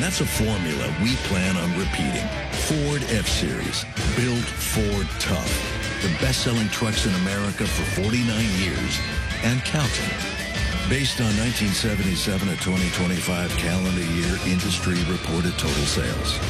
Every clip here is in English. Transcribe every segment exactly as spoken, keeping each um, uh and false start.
that's a formula we plan on repeating. Ford F-Series, built Ford tough. The best-selling trucks in America for forty-nine years and counting. Based on nineteen seventy-seven to twenty twenty-five calendar year industry reported total sales.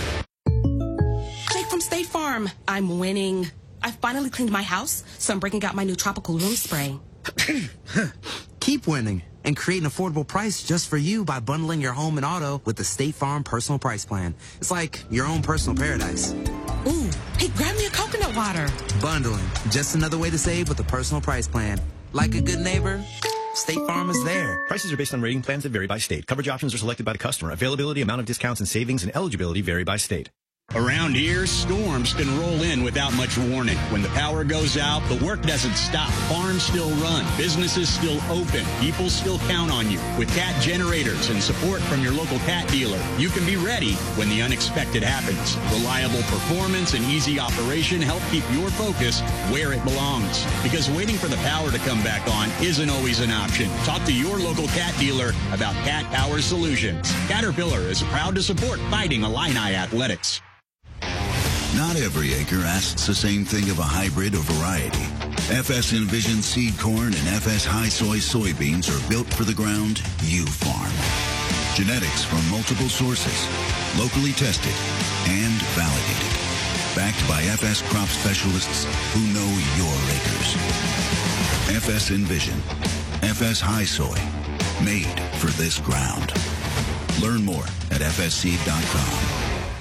Jake from State Farm. I'm winning. I finally cleaned my house, so I'm breaking out my new tropical room spray. Keep winning and create an affordable price just for you by bundling your home and auto with the State Farm Personal Price Plan. It's like your own personal paradise. Ooh, hey, grab me a coconut water. Bundling, just another way to save with a personal price plan. Like a good neighbor, State Farm is there. Prices are based on rating plans that vary by state. Coverage options are selected by the customer. Availability, amount of discounts and savings, and eligibility vary by state. Around here, storms can roll in without much warning. When the power goes out, the work doesn't stop. Farms still run. Businesses still open. People still count on you. With Cat generators and support from your local Cat dealer, you can be ready when the unexpected happens. Reliable performance and easy operation help keep your focus where it belongs. Because waiting for the power to come back on isn't always an option. Talk to your local Cat dealer about Cat Power Solutions. Caterpillar is proud to support Fighting Illini Athletics. Not every acre asks the same thing of a hybrid or variety. F S Envision seed corn and F S High Soy soybeans are built for the ground you farm. Genetics from multiple sources, locally tested and validated. Backed by F S crop specialists who know your acres. F S Envision, F S High Soy, made for this ground. Learn more at F S seed dot com.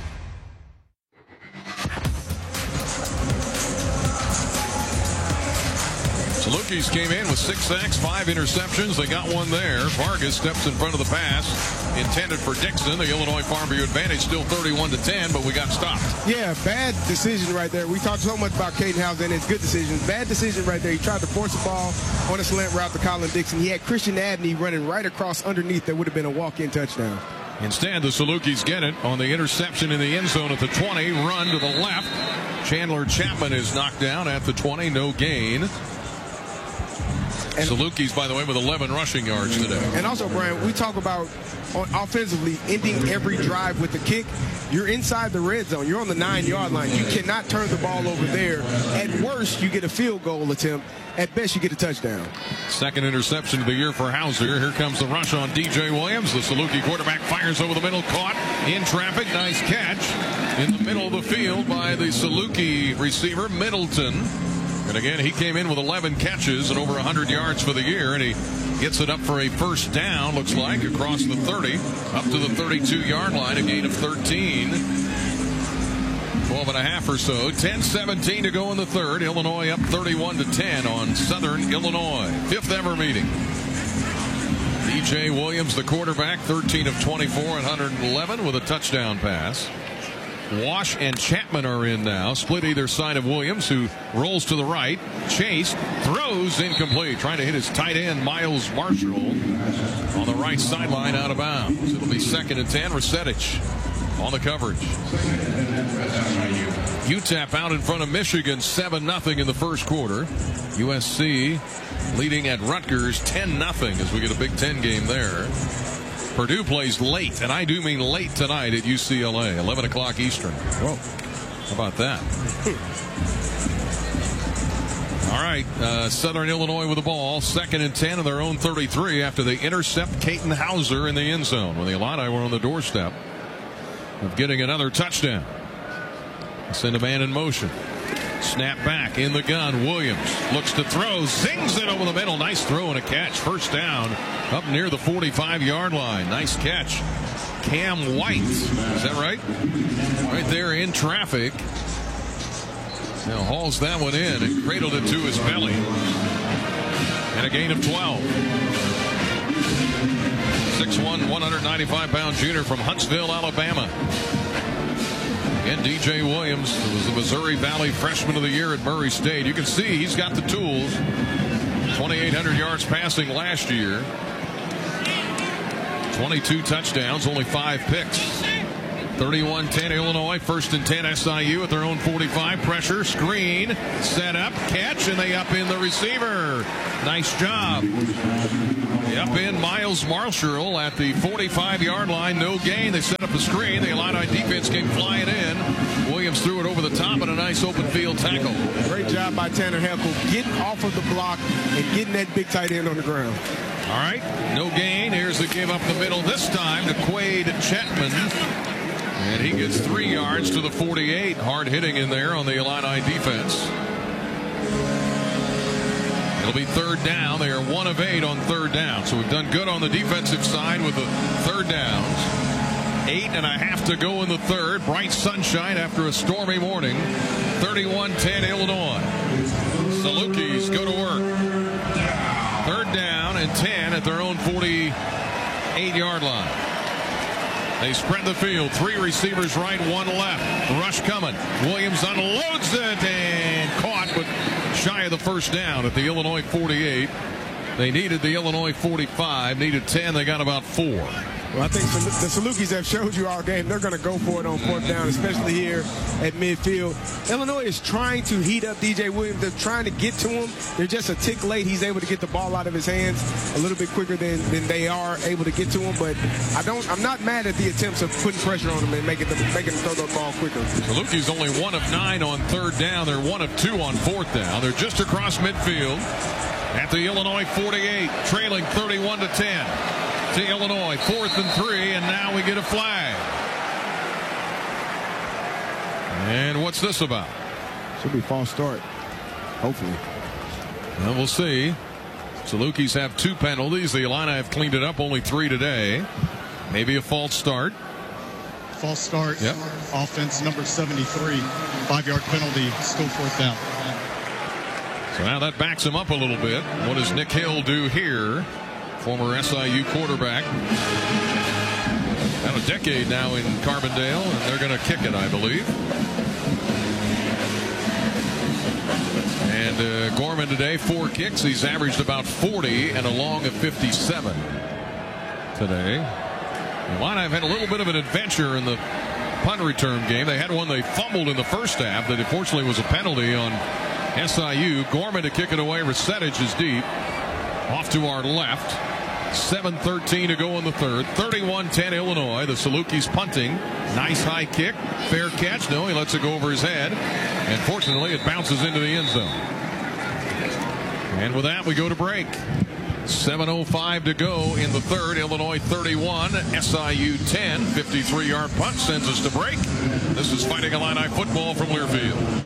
Salukis came in with six sacks, five interceptions. They got one there. Vargas steps in front of the pass. Intended for Dixon. The Illinois Farm View advantage still thirty-one to ten, but we got stopped. Yeah, bad decision right there. We talked so much about Caden Hauser and his good decisions. Bad decision right there. He tried to force the ball on a slant route to Colin Dixon. He had Christian Abney running right across underneath. That would have been a walk-in touchdown. Instead, the Salukis get it on the interception in the end zone at the twenty. Run to the left. Chandler Chapman is knocked down at the twenty. No gain. And Salukis, by the way, with eleven rushing yards today. And also, Brian, we talk about on offensively ending every drive with the kick. You're inside the red zone. You're on the nine-yard line. You cannot turn the ball over there. At worst, you get a field goal attempt. At best, you get a touchdown. Second interception of the year for Hauser. Here comes the rush on D J Williams. The Saluki quarterback fires over the middle, caught in traffic. Nice catch in the middle of the field by the Saluki receiver, Middleton. And again, he came in with eleven catches and over one hundred yards for the year, and he gets it up for a first down, looks like, across the thirty, up to the thirty-two-yard line, a gain of thirteen. twelve and a half or so. ten seventeen to go in the third. Illinois up thirty-one to ten on Southern Illinois. Fifth ever meeting. D J Williams, the quarterback, thirteen of twenty-four, one hundred eleven with a touchdown pass. Wash and Chapman are in now, split either side of Williams, who rolls to the right. Chase throws incomplete, trying to hit his tight end, Miles Marshall, on the right sideline, out of bounds. It'll be second and ten. Resetich on the coverage. U T E P out in front of Michigan, seven nothing in the first quarter. U S C leading at Rutgers, ten nothing as we get a Big Ten game there. Purdue plays late, and I do mean late tonight at U C L A, eleven o'clock Eastern. Whoa. How about that? All right, uh, Southern Illinois with the ball, second and ten on their own thirty-three after they intercept Caden Hauser in the end zone when the Illini were on the doorstep of getting another touchdown. Send a man in motion. Snap back in the gun. Williams looks to throw, zings it over the middle. Nice throw and a catch. First down up near the forty-five-yard line. Nice catch. Cam White. Is that right? Right there in traffic. Now hauls that one in and cradled it to his belly. And a gain of twelve. six one, one hundred ninety-five pound junior from Huntsville, Alabama. And D J Williams was the Missouri Valley Freshman of the Year at Murray State. You can see he's got the tools. twenty-eight hundred yards passing last year. twenty-two touchdowns, only five picks. thirty-one ten Illinois, first and ten S I U at their own forty-five. Pressure, screen, set up, catch, and they up in the receiver. Nice job. Up in Miles Marshall at the forty-five-yard line. No gain. They set up a screen. The Illini defense came flying in. Williams threw it over the top and a nice open field tackle. Great job by Tanner Heckel getting off of the block and getting that big tight end on the ground. All right, no gain. Here's the give up the middle this time to Quade Chetman. And he gets three yards to the forty-eight. Hard hitting in there on the Illini defense. It'll be third down. They are one of eight on third down. So we've done good on the defensive side with the third downs. Eight and a half to go in the third. Bright sunshine after a stormy morning. thirty-one ten Illinois. Salukis go to work. Third down and ten at their own forty-eight-yard line. They spread the field. Three receivers right, one left. Rush coming. Williams unloads it and caught, but shy of the first down at the Illinois forty-eight. They needed the Illinois forty-five. Needed ten. They got about four. Well, I think the Salukis have showed you all game. They're going to go for it on fourth down, especially here at midfield. Illinois is trying to heat up D J Williams. They're trying to get to him. They're just a tick late. He's able to get the ball out of his hands a little bit quicker than, than they are able to get to him. But I don't, I'm not mad at the attempts of putting pressure on him and making them, making them throw the ball quicker. Salukis only one of nine on third down. They're one of two on fourth down. They're just across midfield at the Illinois forty-eight, trailing thirty-one to ten. To Illinois, fourth and three, and now we get a flag. And what's this about? Should be false start, hopefully. Well, we'll see. Salukis have two penalties. The Illini have cleaned it up, only three today. Maybe a false start. False start. Yep. Offense number seventy-three. Five-yard penalty, still fourth down. So now that backs him up a little bit. What does Nick Hill do here? Former S I U quarterback. About a decade now in Carbondale, and they're going to kick it, I believe. And uh, Gorman today, four kicks. He's averaged about forty and a long of fifty-seven today. The Illini have had a little bit of an adventure in the punt return game. They had one they fumbled in the first half that unfortunately was a penalty on S I U. Gorman to kick it away. Resettage is deep. Off to our left. seven thirteen to go in the third. thirty-one ten Illinois. The Salukis punting. Nice high kick. Fair catch. No, he lets it go over his head. And fortunately, it bounces into the end zone. And with that, we go to break. seven oh five to go in the third. Illinois thirty-one, S I U ten. fifty-three-yard punt sends us to break. This is Fighting Illini football from Learfield.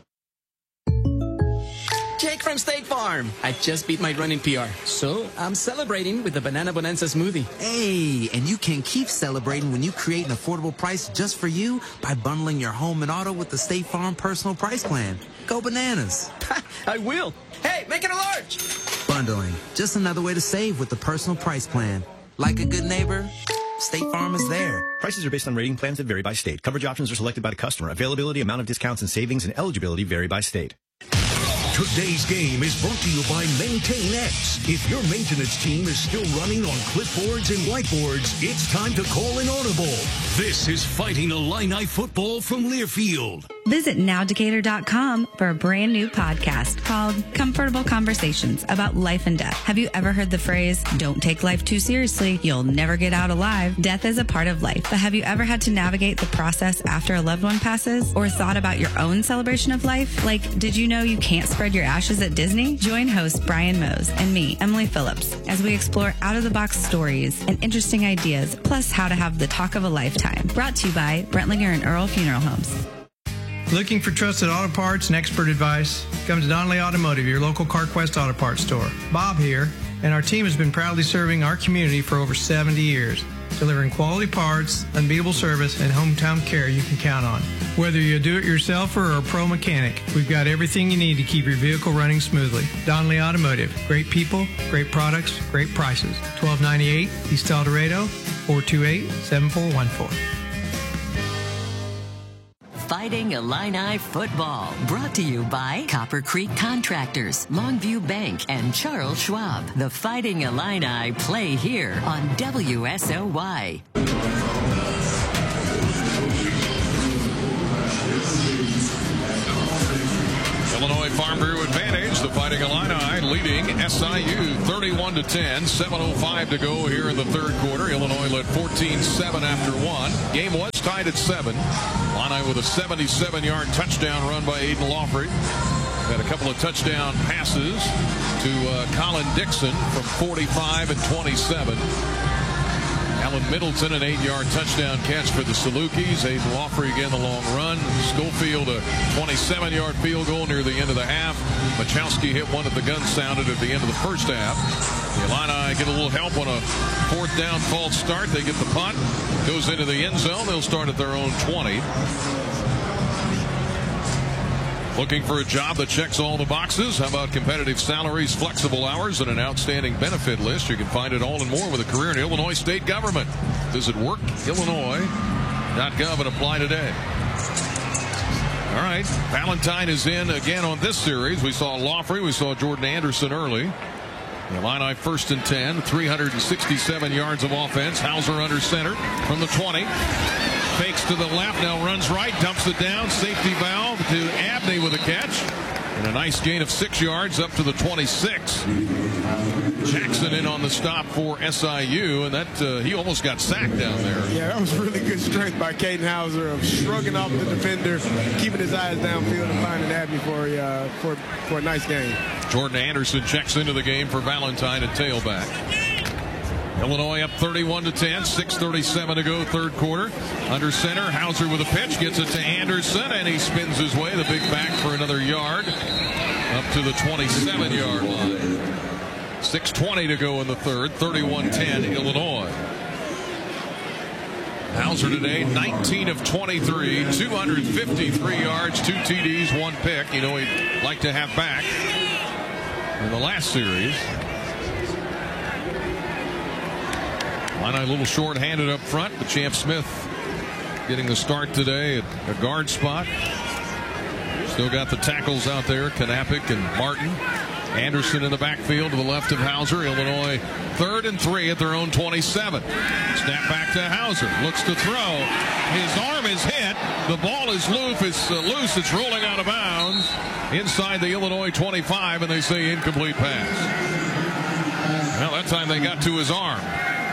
Jake from State Farm. I just beat my running P R, so I'm celebrating with the Banana Bonanza smoothie. Hey, and you can keep celebrating when you create an affordable price just for you by bundling your home and auto with the State Farm Personal Price Plan. Go bananas. I will. Hey, make it a large. Bundling, just another way to save with the Personal Price Plan. Like a good neighbor, State Farm is there. Prices are based on rating plans that vary by state. Coverage options are selected by the customer. Availability, amount of discounts and savings, and eligibility vary by state. Today's game is brought to you by Maintain X. If your maintenance team is still running on clipboards and whiteboards, it's time to call an audible. This is Fighting Illini football from Learfield. Visit now decatur dot com for a brand new podcast called Comfortable Conversations about life and death. Have you ever heard the phrase, don't take life too seriously, you'll never get out alive? Death is a part of life, but have you ever had to navigate the process after a loved one passes? Or thought about your own celebration of life? Like, did you know you can't spread your ashes at Disney? Join host Brian Mose and me, Emily Phillips, as we explore out-of-the-box stories and interesting ideas, plus how to have the talk of a lifetime. Brought to you by Brentlinger and Earl Funeral Homes. Looking for trusted auto parts and expert advice? Come to Donnelly Automotive, your local CarQuest auto parts store. Bob here, and our team has been proudly serving our community for over seventy years, delivering quality parts, unbeatable service, and hometown care you can count on. Whether you're a do-it-yourselfer or a pro mechanic, we've got everything you need to keep your vehicle running smoothly. Donnelly Automotive, great people, great products, great prices. twelve ninety-eight East El Dorado, four two eight, seven four one four. Fighting Illini football, brought to you by Copper Creek Contractors, Longview Bank, and Charles Schwab. The Fighting Illini play here on W S O Y. Illinois Farm Bureau advantage. the Fighting Illini leading S I U thirty-one to ten. seven oh five to go here in the third quarter. Illinois led fourteen seven after one. Game was tied at seven. Illini with a seventy-seven yard touchdown run by Aiden Lawford. Had a couple of touchdown passes to uh, Colin Dixon from forty-five and twenty-seven. Alan Middleton, an eight yard touchdown catch for the Salukis. Aiden Lawford again the long run. Schofield a twenty-seven yard field goal near the end of the half. Machowski hit one at the gun sounded at the end of the first half. The Illini get a little help on a fourth down false start. They get the punt. Goes into the end zone. They'll start at their own twenty. Looking for a job that checks all the boxes? How about competitive salaries, flexible hours, and an outstanding benefit list? You can find it all and more with a career in Illinois state government. Visit work illinois dot gov and apply today. All right, Valentine is in again on this series. We saw Lawford, we saw Jordan Anderson early. The Illini first and ten, three hundred sixty-seven yards of offense. Hauser under center from the twenty. Fakes to the left, now runs right, dumps it down. Safety valve to Abney with a catch. And a nice gain of six yards up to the twenty-six. Jackson in on the stop for S I U, and that uh, he almost got sacked down there. Yeah, that was really good strength by Caden Hauser of shrugging off the defender, keeping his eyes downfield and finding Abney for a, uh, for, for a nice game. Jordan Anderson checks into the game for Valentine at tailback. Illinois up thirty-one to ten, six thirty-seven to go, third quarter. Under center, Hauser with a pitch, gets it to Anderson, and he spins his way, the big back for another yard, up to the twenty-seven yard line. six twenty to go in the third, thirty-one ten Illinois. Hauser today, nineteen of twenty-three, two hundred fifty-three yards, two T Ds, one pick. You know he'd like to have back in the last series. Illini a little short-handed up front, but Champ Smith getting the start today at a guard spot. Still got the tackles out there, Knappich and Martin. Anderson in the backfield to the left of Hauser. Illinois third and three at their own twenty-seven. Snap back to Hauser. Looks to throw. His arm is hit. The ball is loose. It's, uh, loose. It's rolling out of bounds inside the Illinois twenty-five, and they say incomplete pass. Well, that time they got to his arm.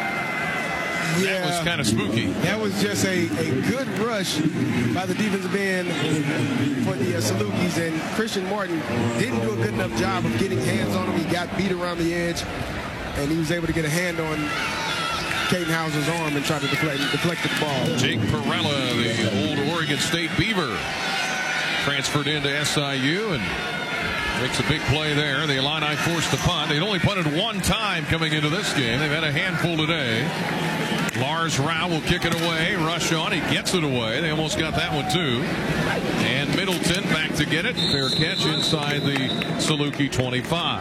Yeah, that was kind of spooky. That was just a, a good rush by the defensive end for the uh, Salukis, and Christian Martin didn't do a good enough job of getting hands on him. He got beat around the edge, and he was able to get a hand on Caden Hauser's arm and try to deflect, deflect the ball. Jake Perella, the old Oregon State Beaver, transferred into S I U and makes a big play there. The Illini forced the punt. They'd only punted one time coming into this game. They've had a handful today. Lars Rao will kick it away. Rush on. He gets it away. They almost got that one too. And Middleton back to get it. Fair catch inside the Saluki twenty-five.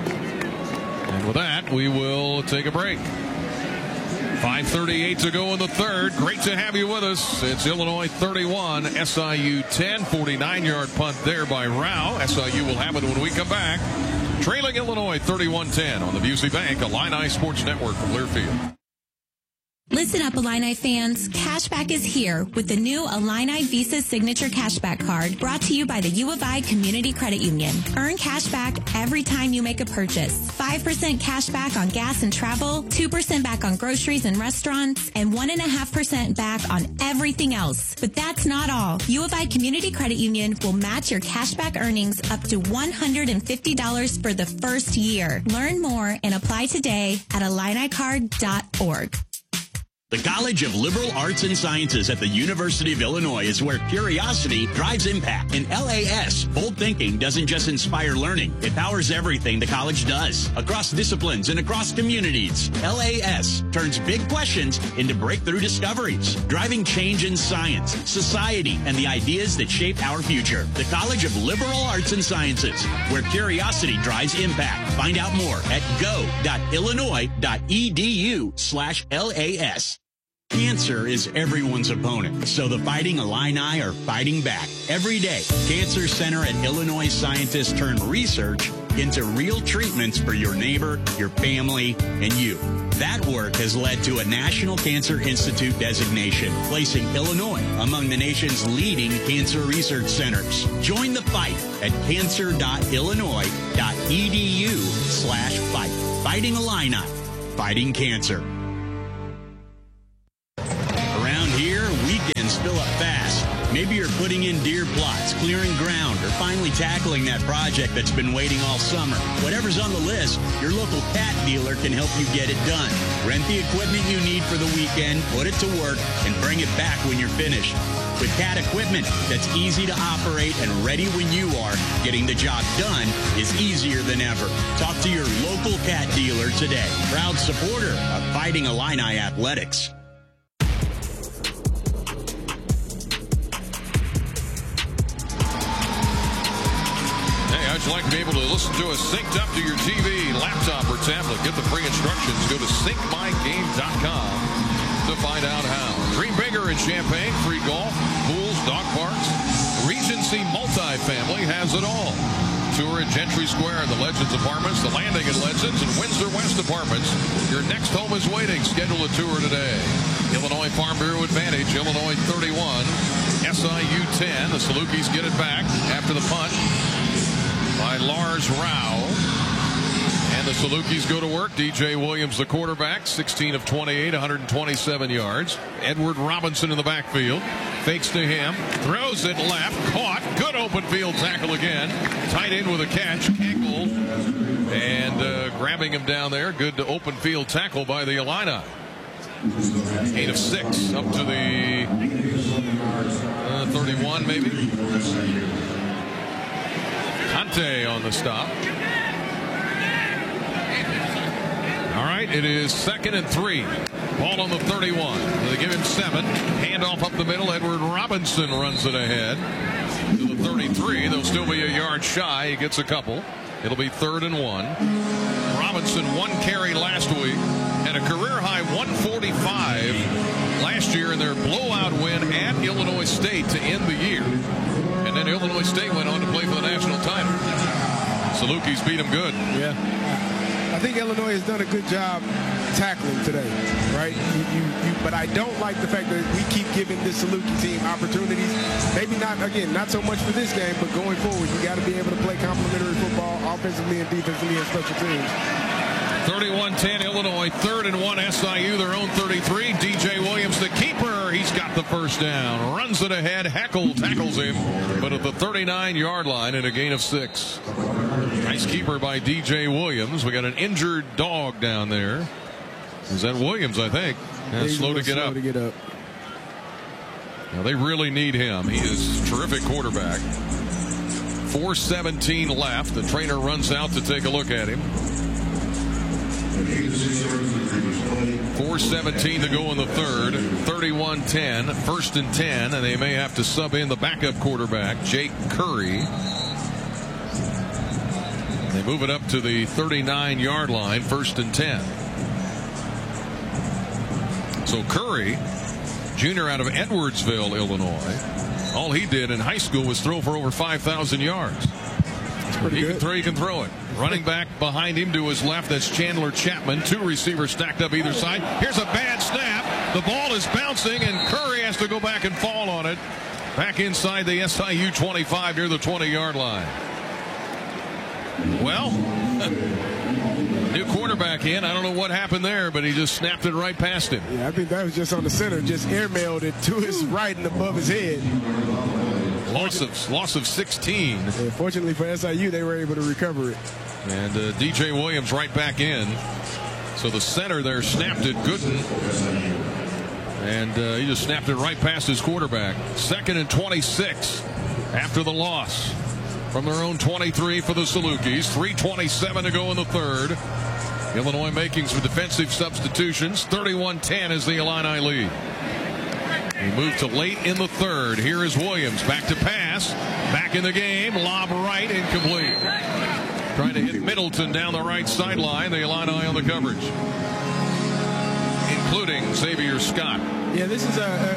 And with that, we will take a break. five thirty-eight to go in the third. Great to have you with us. It's Illinois thirty-one, S I U ten. forty-nine yard punt there by Rao. S I U will have it when we come back. Trailing Illinois thirty-one ten on the Busey Bank Illini Sports Network from Learfield. Listen up, Illini fans. Cashback is here with the new Illini Visa Signature Cashback Card brought to you by the U of I Community Credit Union. Earn cashback every time you make a purchase. five percent cashback on gas and travel, two percent back on groceries and restaurants, and one point five percent back on everything else. But that's not all. U of I Community Credit Union will match your cashback earnings up to one hundred fifty dollars for the first year. Learn more and apply today at illini card dot org. The College of Liberal Arts and Sciences at the University of Illinois is where curiosity drives impact. In L A S, bold thinking doesn't just inspire learning. It powers everything the college does, across disciplines and across communities. L A S turns big questions into breakthrough discoveries, driving change in science, society, and the ideas that shape our future. The College of Liberal Arts and Sciences, where curiosity drives impact. Find out more at go dot illinois dot e d u slash L A S. Cancer is everyone's opponent, so the Fighting Illini are fighting back. Every day, Cancer Center and Illinois scientists turn research into real treatments for your neighbor, your family, and you. That work has led to a National Cancer Institute designation, placing Illinois among the nation's leading cancer research centers. Join the fight at cancer.illinois.edu slash fight. Fighting Illini. Fighting cancer. Around here, weekends fill up fast. Maybe you're putting in deer plots, clearing ground, or finally tackling that project that's been waiting all summer. Whatever's on the list, your local Cat dealer can help you get it done. Rent the equipment you need for the weekend, put it to work, and bring it back when you're finished. With Cat equipment that's easy to operate and ready when you are, getting the job done is easier than ever. Talk to your local Cat dealer today. Proud supporter of Fighting Illini Athletics. How'd you like to be able to listen to us synced up to your T V, laptop, or tablet? Get the free instructions. Go to sync my game dot com to find out how. Dream bigger in Champaign. Free golf, pools, dog parks. Regency Multifamily has it all. Tour at Gentry Square, the Legends Apartments, the Landing at Legends, and Windsor West Apartments. Your next home is waiting. Schedule a tour today. Illinois Farm Bureau Advantage, Illinois thirty-one, S I U ten. The Salukis get it back after the punt by Lars Rao. And the Salukis go to work. D J Williams, the quarterback, sixteen of twenty-eight, one hundred twenty-seven yards. Edward Robinson in the backfield. Fakes to him. Throws it left. Caught. Good open field tackle again. Tight end with a catch. Engel. And uh, grabbing him down there. Good open field tackle by the Illini. Eight of six. Up to the uh, thirty-one maybe. Conte on the stop. All right, it is second and three. Ball on the thirty-one. They give him seven. Handoff up the middle. Edward Robinson runs it ahead to the thirty-three. They'll still be a yard shy. He gets a couple. It'll be third and one. Robinson, one carry last week. Had a career-high one forty-five last year in their blowout win at Illinois State to end the year. And then Illinois State went on to play for the national title. Salukis beat them good. Yeah. I think Illinois has done a good job tackling today, right? You, you, you, but I don't like the fact that we keep giving this Saluki team opportunities. Maybe not, again, not so much for this game, but going forward, you got to be able to play complementary football offensively and defensively and special teams. thirty-one ten Illinois, third and one S I U, their own thirty-three. D J Williams, the keeper, he's got the first down. Runs it ahead. Heckle tackles him, but at the thirty-nine yard line and a gain of six. Nice keeper by D J Williams. We got an injured dog down there. Is that Williams, I think? Yeah, slow to get slow up. to get up. Now they really need him. He is a terrific quarterback. four seventeen left. The trainer runs out to take a look at him. four seventeen to go in the third. thirty-one ten. First and ten. And they may have to sub in the backup quarterback, Jake Curry. They move it up to the thirty-nine yard line. First and ten. So Curry, junior out of Edwardsville, Illinois. All he did in high school was throw for over five thousand yards. He good. can throw, he can throw it. Running back behind him to his left, that's Chandler Chapman. Two receivers stacked up either side. Here's a bad snap. The ball is bouncing, and Curry has to go back and fall on it. Back inside the S I U twenty-five near the twenty yard line. Well, new quarterback in. I don't know what happened there, but he just snapped it right past him. Yeah, I think that was just on the center, just airmailed it to his right and above his head. Loss of loss of sixteen. Yeah, fortunately for S I U, they were able to recover it. And uh, D J Williams right back in. So the center there snapped it, Gooden. And uh, he just snapped it right past his quarterback. Second and twenty-six after the loss. From their own twenty-three for the Salukis. three twenty-seven to go in the third. Illinois making some defensive substitutions. thirty-one ten is the Illini lead. We move to late in the third. Here is Williams. Back to pass. Back in the game. Lob right. Incomplete. Trying to hit Middleton down the right sideline. The Illini on the coverage, including Xavier Scott. Yeah, this is a, a good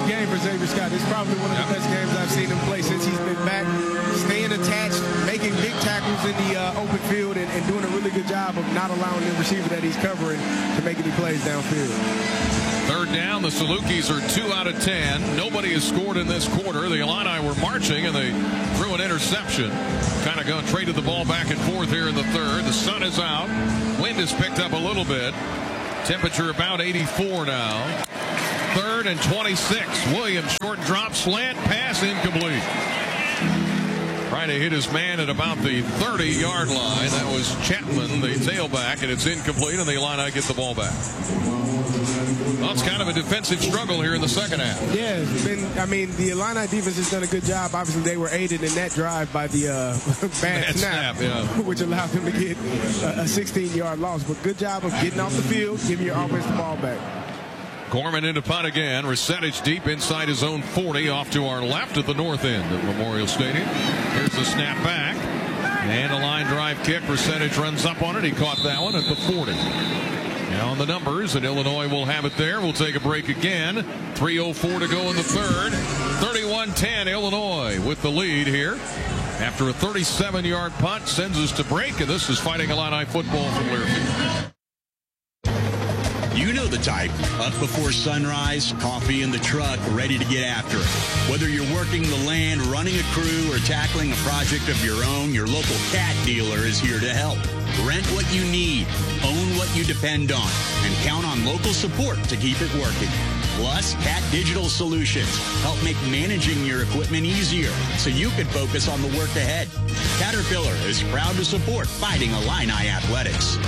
game for Xavier Scott. It's probably one of the best games I've seen him play since he's been back, staying attached, making big tackles in the uh, open field, and, and doing a really good job of not allowing the receiver that he's covering to make any plays downfield. Third down, the Salukis are two out of ten. Nobody has scored in this quarter. The Illini were marching, and they threw an interception. Kind of going, traded the ball back and forth here in the third. The sun is out. Wind has picked up a little bit. Temperature about eighty-four now. Third and twenty-six. Williams, short drop, slant, pass, incomplete. Trying to hit his man at about the thirty-yard line. That was Chapman, the tailback, and it's incomplete, and the Illini get the ball back. Well, it's kind of a defensive struggle here in the second half. Yeah, it's been, I mean, the Illini defense has done a good job. Obviously, they were aided in that drive by the uh, bad, bad snap, snap yeah. which allowed them to get a sixteen-yard loss. But good job of getting off the field, giving your offense the ball back. Gorman into punt again. Resettage deep inside his own forty, off to our left at the north end of Memorial Stadium. Here's the snap back. And a line drive kick. Resettage runs up on it. He caught that one at the forty. Now on the numbers, and Illinois will have it there. We'll take a break again. three oh four to go in the third. thirty-one ten Illinois with the lead here. After a thirty-seven-yard punt, sends us to break, and this is Fighting Illini football from Learfield. You know the type. Up before sunrise, coffee in the truck, ready to get after it. Whether you're working the land, running a crew, or tackling a project of your own, your local Cat dealer is here to help. Rent what you need, own what you depend on, and count on local support to keep it working. Plus, Cat Digital Solutions help make managing your equipment easier so you can focus on the work ahead. Caterpillar is proud to support Fighting Illini Athletics.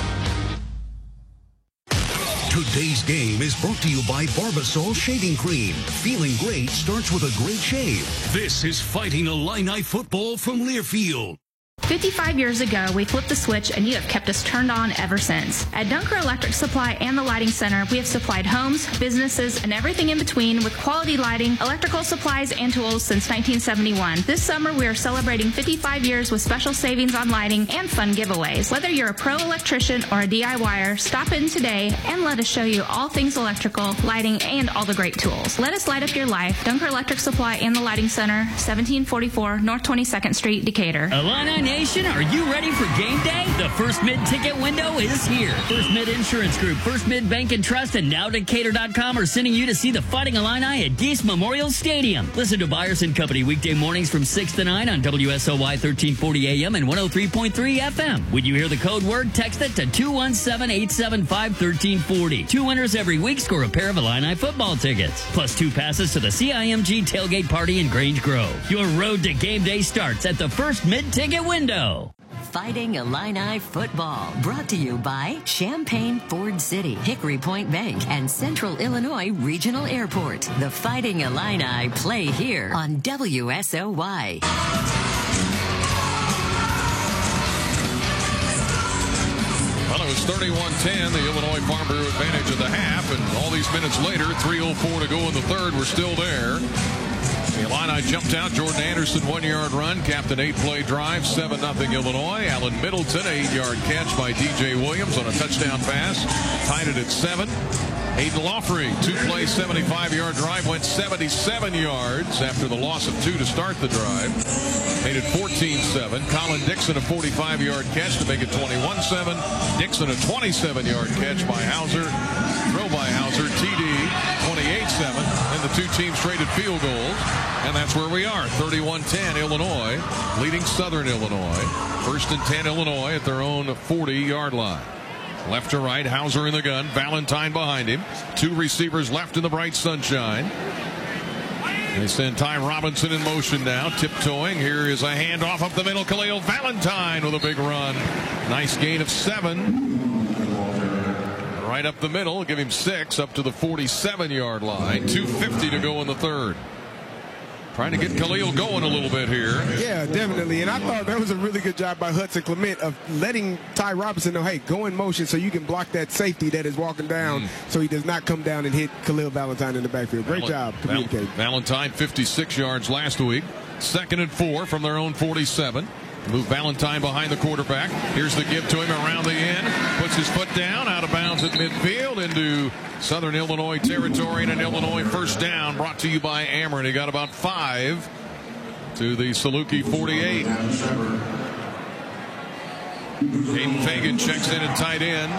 Today's game is brought to you by Barbasol Shaving Cream. Feeling great starts with a great shave. This is Fighting Illini football from Learfield. fifty-five years ago, we flipped the switch and you have kept us turned on ever since. At Dunker Electric Supply and the Lighting Center, we have supplied homes, businesses, and everything in between with quality lighting, electrical supplies, and tools since nineteen seventy-one. This summer, we are celebrating fifty-five years with special savings on lighting and fun giveaways. Whether you're a pro electrician or a D I Y-er, stop in today and let us show you all things electrical, lighting, and all the great tools. Let us light up your life. Dunker Electric Supply and the Lighting Center, seventeen forty-four North twenty-second Street, Decatur. Illini Nation, are you ready for game day? The First Mid ticket window is here. First Mid Insurance Group, First Mid Bank and Trust, and Now Decatur dot com are sending you to see the Fighting Illini at Geese Memorial Stadium. Listen to Byers and Company weekday mornings from six to nine on W S O Y thirteen forty A M and one oh three point three F M. When you hear the code word, text it to two one seven, eight seven five, one three four oh. Two winners every week score a pair of Illini football tickets, plus two passes to the C I M G tailgate party in Grange Grove. Your road to game day starts at the First Mid ticket window. Fighting Illini football, brought to you by Champaign Ford City, Hickory Point Bank, and Central Illinois Regional Airport. The Fighting Illini play here on W S O Y. Well, it was thirty-one ten, the Illinois Farm Bureau advantage of the half, and all these minutes later, three oh four to go in the third, we're still there. The Illini jumped out. Jordan Anderson, one-yard run, capped an eight-play drive, seven nothing Illinois. Allen Middleton, eight-yard catch by D J Williams on a touchdown pass, tied it at seven. Hayden Lawfrey, two-play, seventy-five-yard drive, went seventy-seven yards after the loss of two to start the drive. Made it fourteen seven. Colin Dixon, a forty-five-yard catch to make it twenty-one seven. Dixon, a twenty-seven-yard catch by Hauser. Throw by Hauser, T D, twenty-eight seven. And the two teams traded field goals. And that's where we are, thirty-one ten Illinois, leading Southern Illinois. First and ten Illinois at their own forty-yard line. Left to right, Hauser in the gun, Valentine behind him. Two receivers left in the bright sunshine. They send Ty Robinson in motion now, tiptoeing. Here is a handoff up the middle. Khalil Valentine with a big run. Nice gain of seven. Right up the middle, give him six up to the forty-seven-yard line. two fifty to go in the third. Trying to get Khalil going a little bit here. Yeah, definitely. And I thought that was a really good job by Hudson Clement of letting Ty Robinson know, hey, go in motion so you can block that safety that is walking down mm. so he does not come down and hit Khalil Valentine in the backfield. Great Val- job communicating. Val- Valentine, fifty-six yards last week. Second and four from their own forty-seven. Move Valentine behind the quarterback. Here's the give to him around the end. Puts his foot down, out of bounds at midfield into Southern Illinois territory, and an Illinois first down brought to you by Ameren. He got about five to the Saluki forty-eight. Aiden Fagan checks in at tight end.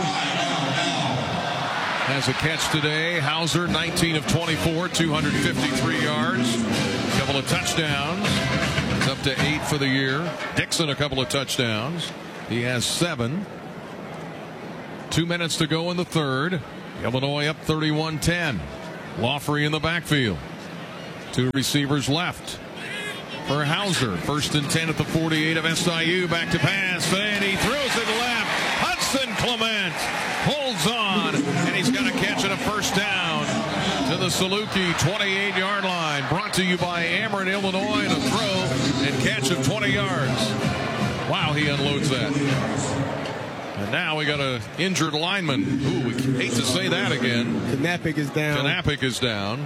Has a catch today. Hauser, nineteen of twenty-four, two hundred fifty-three yards. A couple of touchdowns. He's up to eight for the year. Dixon, a couple of touchdowns. He has seven. Two minutes to go in the third. Illinois up thirty-one ten. Lawfrey in the backfield. Two receivers left for Hauser. First and ten at the forty-eight of S I U. Back to pass, and he throws it left. Hudson Clement holds on, and he's got a catch and a first down to the Saluki twenty-eight yard line. Brought to you by Ameren, Illinois, and a throw and catch of twenty yards. Wow, he unloads that. And now we got an injured lineman. Ooh, we hate to say that again. Knappich is down. Knappich is down.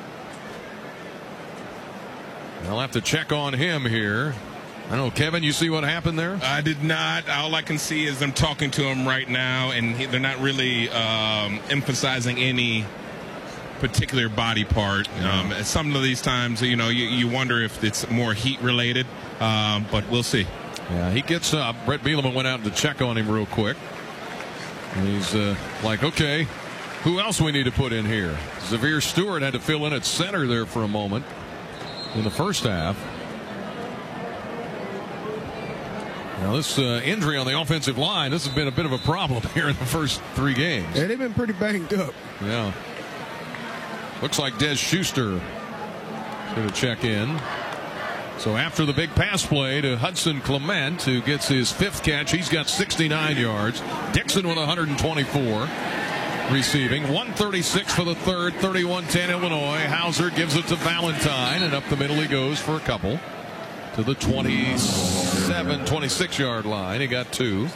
I'll have to check on him here. I don't know, Kevin, you see what happened there? I did not. All I can see is them talking to him right now, and he, they're not really um, emphasizing any particular body part. Um, some of these times, you know, you, you wonder if it's more heat related, um, but we'll see. Yeah, he gets up. Brett Bielema went out to check on him real quick. And he's uh, like, okay, who else we need to put in here? Xavier Stewart had to fill in at center there for a moment in the first half. Now this uh, injury on the offensive line, this has been a bit of a problem here in the first three games. Yeah, they've been pretty banged up. Yeah. Looks like Des Schuster going to check in. So after the big pass play to Hudson Clement, who gets his fifth catch, he's got sixty-nine yards. Dixon with one hundred twenty-four receiving. one thirty-six for the third, thirty-one ten Illinois. Hauser gives it to Valentine, and up the middle he goes for a couple to the twenty-seven, twenty-six yard line. He got two.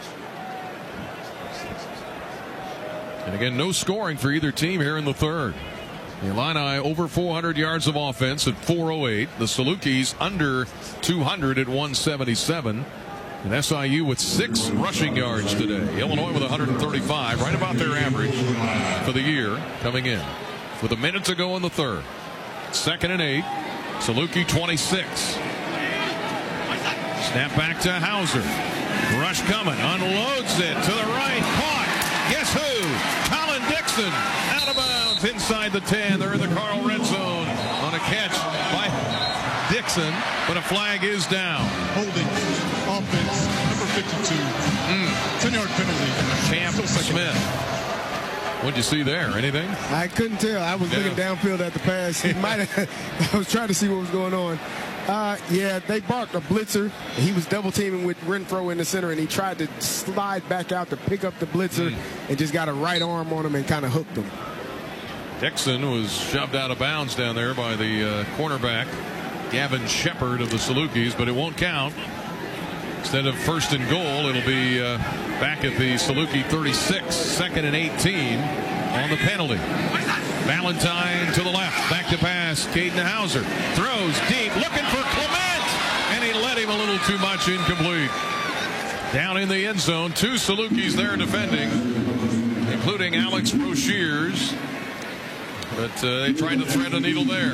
And again, no scoring for either team here in the third. The Illini over four hundred yards of offense at four oh eight. The Salukis under two hundred at one seventy-seven. And S I U with six rushing yards today. Illinois with one hundred thirty-five, right about their average for the year coming in. With a minute to go in the third. Second and eight. Saluki twenty-six. Snap back to Hauser. Rush coming. Unloads it to the right. Caught. Guess who? Colin Dixon. Out of bounds inside the ten. They're in the Carl red zone on a catch by Dixon. But a flag is down. Holding offense, number fifty-two. Mm. ten yard penalty. Champ Smith. What'd you see there? Anything? I couldn't tell. I was yeah. looking downfield at the pass. He might have. I was trying to see what was going on. Uh, yeah, they barked a blitzer. He was double teaming with Renfro in the center, and he tried to slide back out to pick up the blitzer mm. and just got a right arm on him and kind of hooked him. Dixon was shoved out of bounds down there by the uh, cornerback, Gavin Shepard of the Salukis, but it won't count. Instead of first and goal, it'll be uh, back at the Saluki thirty-six, second and eighteen on the penalty. Valentine to the left, back to pass. Caden Hauser throws deep, looking for Clement, and he led him a little too much, incomplete. Down in the end zone, two Salukis there defending, including Alex Broshears, but uh, they tried to thread a needle there.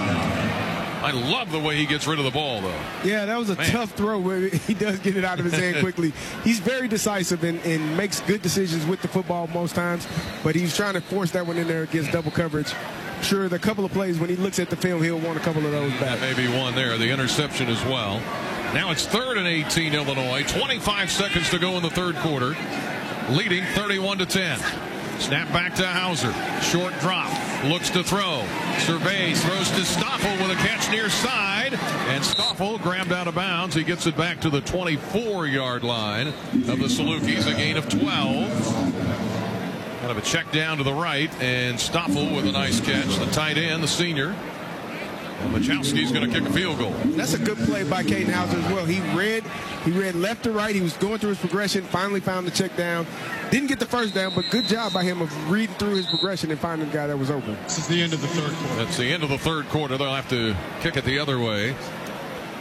I love the way he gets rid of the ball, though. Yeah, that was a Man. tough throw. He does get it out of his hand quickly. He's very decisive and, and makes good decisions with the football most times, but he's trying to force that one in there against double coverage. Sure, the couple of plays, when he looks at the film, he'll want a couple of those back. That may be one there, the interception as well. Now it's third and eighteen, Illinois. twenty-five seconds to go in the third quarter, leading thirty-one to ten. Snap back to Hauser. Short drop. Looks to throw. Surveys. Throws to Stoffel with a catch near side. And Stoffel grabbed out of bounds. He gets it back to the twenty-four yard line of the Salukis. A gain of twelve. Kind of a check down to the right. And Stoffel with a nice catch. The tight end, the senior. And Machowski's going to kick a field goal. That's a good play by Caden Hauser as well. He read, he read left to right. He was going through his progression. Finally found the check down. Didn't get the first down, but good job by him of reading through his progression and finding the guy that was open. This is the end of the third quarter. That's the end of the third quarter. They'll have to kick it the other way.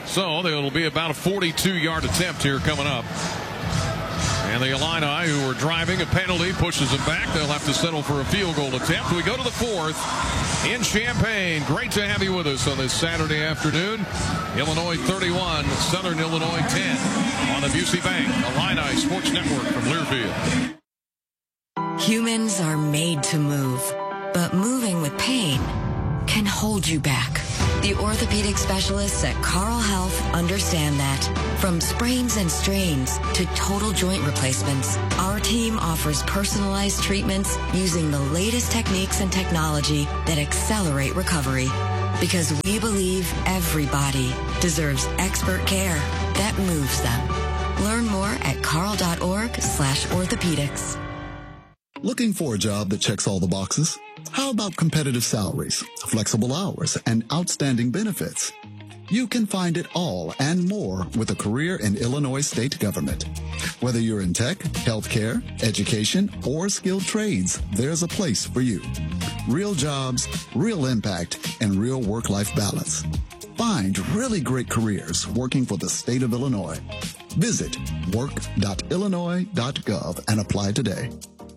So it'll be about a forty-two yard attempt here coming up. And the Illini, who are driving, a penalty pushes them back. They'll have to settle for a field goal attempt. We go to the fourth in Champaign. Great to have you with us on this Saturday afternoon. Illinois thirty-one, Southern Illinois ten on the Busey Bank Illini Sports Network from Learfield. Humans are made to move, but moving with pain can hold you back. The orthopedic specialists at Carl Health understand that. From sprains and strains to total joint replacements, our team offers personalized treatments using the latest techniques and technology that accelerate recovery. Because we believe everybody deserves expert care that moves them. Learn more at carl.org slash orthopedics. Looking for a job that checks all the boxes? How about competitive salaries, flexible hours, and outstanding benefits? You can find it all and more with a career in Illinois state government. Whether you're in tech, healthcare, education, or skilled trades, there's a place for you. Real jobs, real impact, and real work-life balance. Find really great careers working for the state of Illinois. Visit work dot illinois dot gov and apply today.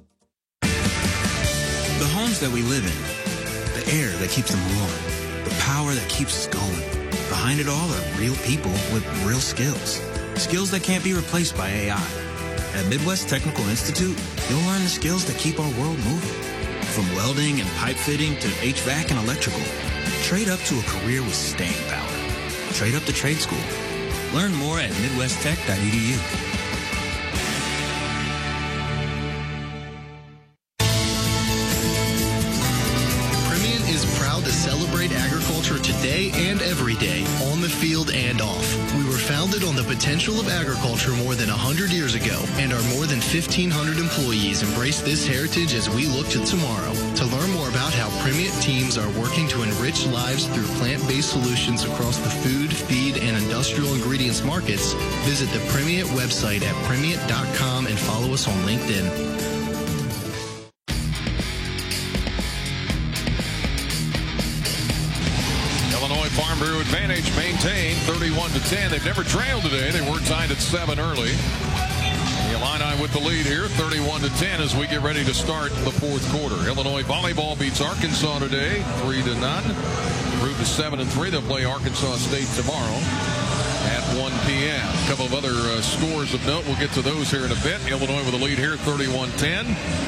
The homes that we live in, the air that keeps them warm, the power that keeps us going. Behind it all are real people with real skills. Skills that can't be replaced by A I. At Midwest Technical Institute, you'll learn the skills that keep our world moving. From welding and pipe fitting to H V A C and electrical. Trade up to a career with staying power. Trade up to trade school. Learn more at midwest tech dot e d u. Celebrate agriculture today and every day, on the field and off. We were founded on the potential of agriculture more than one hundred years ago, and our more than fifteen hundred employees embrace this heritage as we look to tomorrow. To learn more about how Primient teams are working to enrich lives through plant-based solutions across the food, feed, and industrial ingredients markets, visit the Primient website at primient dot com and follow us on LinkedIn. Farm Bureau advantage maintained thirty-one to ten. They've never trailed today. They were tied at seven early. The Illini with the lead here, thirty-one to ten, as we get ready to start the fourth quarter. Illinois volleyball beats Arkansas today, three to none. Improved to seven and three. They'll play Arkansas State tomorrow at one p m A couple of other uh, scores of note. We'll get to those here in a bit. Illinois with the lead here, thirty-one ten.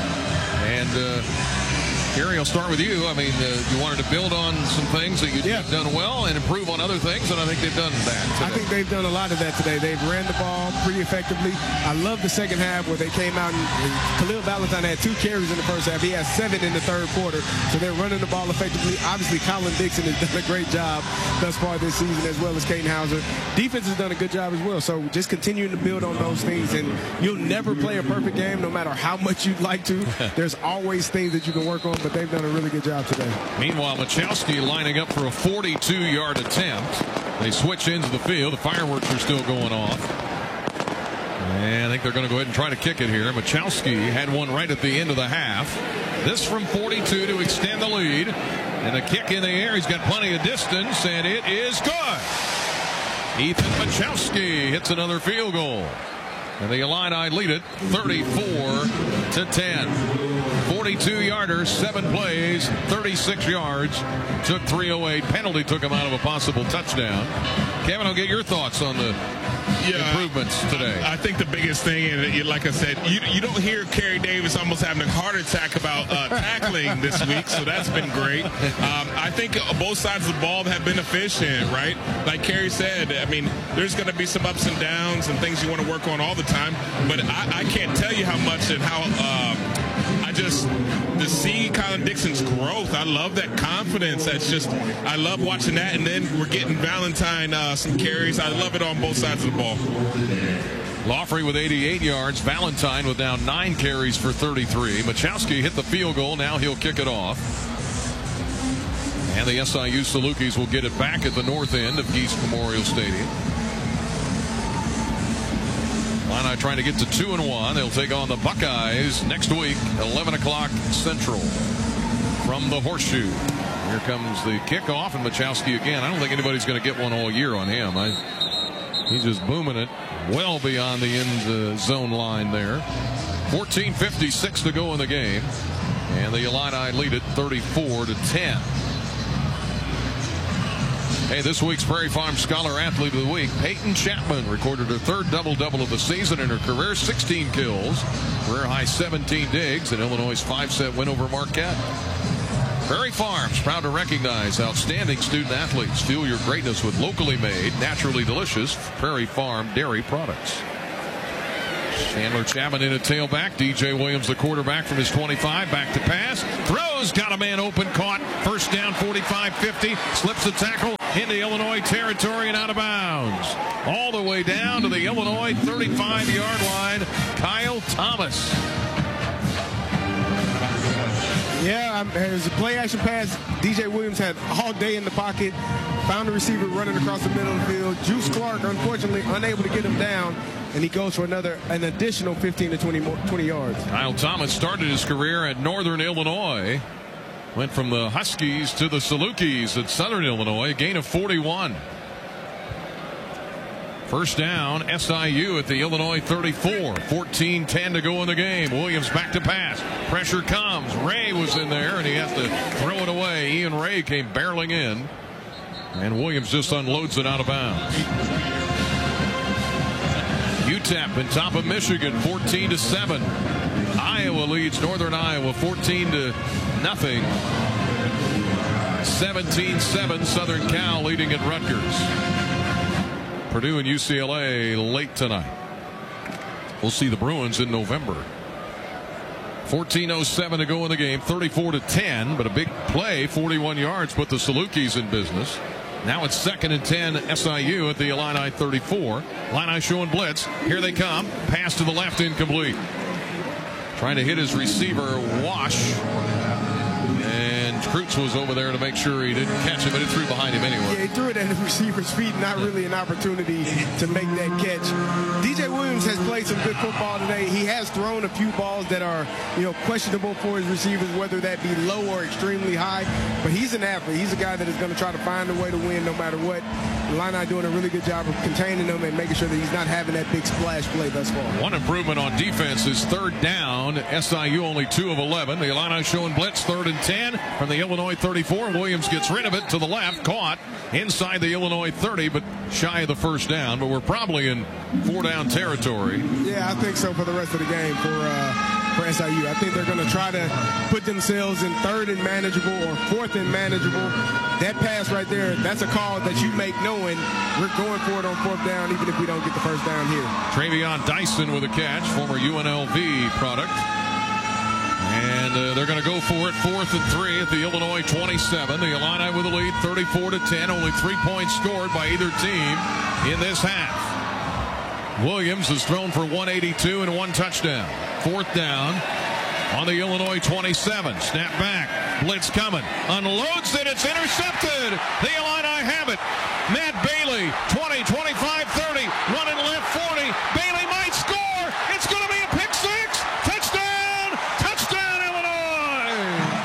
And uh, Gary, I'll start with you. I mean, uh, you wanted to build on some things that you've yeah. done well and improve on other things, and I think they've done that today. I think they've done a lot of that today. They've ran the ball pretty effectively. I love the second half where they came out and, and Khalil Valentine had two carries in the first half. He had seven in the third quarter, so they're running the ball effectively. Obviously, Colin Dixon has done a great job thus far this season, as well as Caden Hauser. Defense has done a good job as well, so just continuing to build on those things, and you'll never play a perfect game no matter how much you'd like to. There's always things that you can work on, but they've done a really good job today. Meanwhile, Machowski lining up for a forty-two yard attempt. They switch into the field. The fireworks are still going off. And I think they're going to go ahead and try to kick it here. Machowski had one right at the end of the half. This from forty-two to extend the lead. And a kick in the air. He's got plenty of distance, and it is good. Ethan Machowski hits another field goal. And the Illini lead it thirty-four to ten. forty-two yarder, seven plays, thirty-six yards. Took three oh eight. Penalty took him out of a possible touchdown. Kevin, I'll get your thoughts on the yeah, improvements today. I think the biggest thing, and like I said, you, you don't hear Kerry Davis almost having a heart attack about uh, tackling this week, so that's been great. Um, I think both sides of the ball have been efficient, right? Like Kerry said, I mean, there's going to be some ups and downs and things you want to work on all the time, but I, I can't tell you how much and how uh, I just to see Colin Dixon's growth. I love that confidence. That's just, I love watching that, and then we're getting Valentine uh, some carries. I love it on both sides of the ball. Lawfrey with eighty-eight yards. Valentine with now nine carries for thirty-three. Machowski hit the field goal. Now he'll kick it off. And the S I U Salukis will get it back at the north end of Geese Memorial Stadium. Illini trying to get to two and one. They'll take on the Buckeyes next week, eleven o'clock Central. from the horseshoe. Here comes the kickoff, and Machowski again. I don't think anybody's going to get one all year on him. I, he's just booming it well beyond the end uh, zone line there. fourteen fifty-six to go in the game, and the Illini lead it thirty-four to ten. Hey, this week's Prairie Farm Scholar Athlete of the Week, Peyton Chapman, recorded her third double-double of the season in her career, sixteen kills, career high seventeen digs, and Illinois' five-set win over Marquette. Prairie Farms, proud to recognize outstanding student athletes. Fuel your greatness with locally made, naturally delicious Prairie Farm dairy products. Chandler Chapman in a tailback. D J Williams, the quarterback, from his twenty-five. Back to pass. Throws. Got a man open. Caught. First down, forty-five fifty. Slips the tackle into Illinois territory and out of bounds. All the way down to the Illinois thirty-five-yard line. Kyle Thomas. Yeah, um, it was a play-action pass. D J Williams had all day in the pocket. Found the receiver running across the middle of the field. Juice Clark, unfortunately, unable to get him down. And he goes for another, an additional fifteen to twenty, more, twenty yards. Kyle Thomas started his career at Northern Illinois. Went from the Huskies to the Salukis at Southern Illinois. A gain of forty-one. First down, S I U at the Illinois thirty-four. fourteen ten to go in the game. Williams back to pass. Pressure comes. Ray was in there, and he has to throw it away. Ian Ray came barreling in, and Williams just unloads it out of bounds. U T E P in top of Michigan, fourteen to seven. Iowa leads Northern Iowa fourteen to nothing. seventeen seven, Southern Cal leading at Rutgers. Purdue and U C L A late tonight. We'll see the Bruins in November. fourteen oh seven to go in the game, thirty-four to ten, but a big play, forty-one yards, put the Salukis in business. Now it's second and ten, S I U at the Illini thirty-four. Illini showing blitz. Here they come. Pass to the left, incomplete. Trying to hit his receiver, Wash. And Kreutz was over there to make sure he didn't catch him, but it threw behind him anyway. Yeah, he threw it at the receiver's feet, not really an opportunity to make that catch. D J Williams has played some good football today. He has thrown a few balls that are, you know, questionable for his receivers, whether that be low or extremely high. But he's an athlete. He's a guy that is going to try to find a way to win no matter what. Illini doing a really good job of containing him and making sure that he's not having that big splash play thus far. One improvement on defense is third down. S I U only two of eleven. The Illini showing blitz, third and ten from the Illinois thirty-four. Williams gets rid of it to the left, caught inside the Illinois thirty, but shy of the first down. But we're probably in four down territory. Yeah, I think so for the rest of the game for uh, for S I U. I think they're going to try to put themselves in third and manageable or fourth and manageable. That pass right there, that's a call that you make knowing we're going for it on fourth down, even if we don't get the first down here. Travion Dyson with a catch, former U N L V product. And uh, they're going to go for it, fourth and three at the Illinois twenty-seven. The Illini with the lead, thirty-four to ten. Only three points scored by either team in this half. Williams has thrown for one eighty-two and one touchdown. Fourth down on the Illinois twenty-seven. Snap back. Blitz coming. Unloads it. It's intercepted. The Illini have it. Matt Bailey, twenty, twenty-five, thirty. Running left, forty. Bailey might score. It's going to be a pick six. Touchdown. Touchdown, Illinois.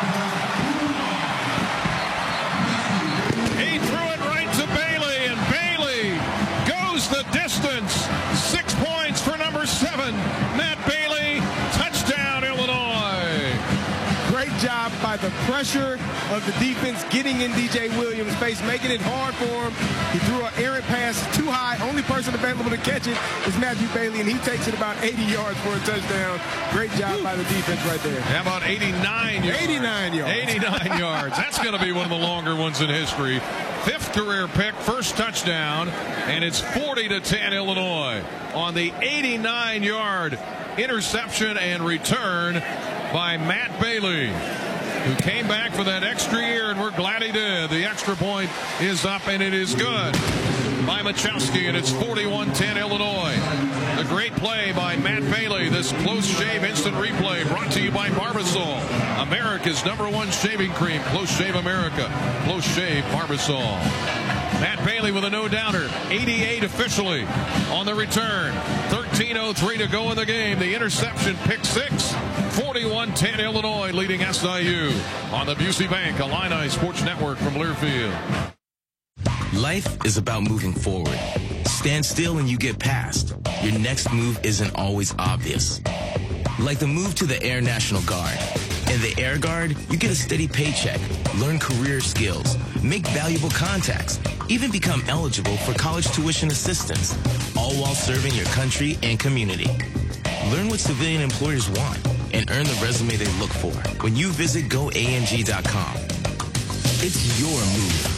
He threw it right to Bailey, and Bailey goes the distance. Six points for number seven, Matt Bailey. Touchdown, Illinois. Great job by the pressure of the defense getting in D J Williams' face, making it hard for him. He threw an errant pass too high. Only person available to catch it is Matthew Bailey, and he takes it about eighty yards for a touchdown. Great job by the defense right there. How about eighty-nine yards? eighty-nine yards. eighty-nine yards. That's going to be one of the longer ones in history. Fifth career pick, first touchdown, and it's forty to ten Illinois on the eighty-nine yard interception and return by Matt Bailey, who came back for that extra year, and we're glad he did. The extra point is up, and it is good by Machowski, and it's forty-one ten Illinois. A great play by Matt Bailey. This close shave instant replay brought to you by Barbasol, America's number one shaving cream. Close Shave America. Close Shave Barbasol. Matt Bailey with a no-doubter. eighty-eight officially on the return. thirteen oh three to go in the game. The interception, pick six. forty-one ten Illinois leading S I U on the Busey Bank Illini Sports Network from Learfield. Life is about moving forward. Stand still and you get past. Your next move isn't always obvious. Like the move to the Air National Guard. In the Air Guard, you get a steady paycheck, learn career skills, make valuable contacts, even become eligible for college tuition assistance, all while serving your country and community. Learn what civilian employers want and earn the resume they look for when you visit go A N G dot com. It's your move.